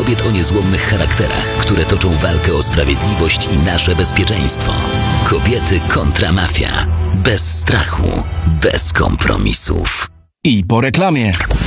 kobiet o niezłomnych charakterach, które toczą walkę o sprawiedliwość i nasze bezpieczeństwo. Kobiety kontra mafia. Bez strachu, bez kompromisów. I po reklamie.